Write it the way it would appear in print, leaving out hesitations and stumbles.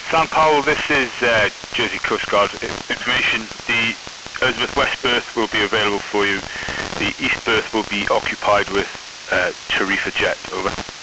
Sam Powell, this is Jersey Coast Guard information. The Elizabeth West berth will be available for you. The East berth will be occupied with Tarifa Jet. Over.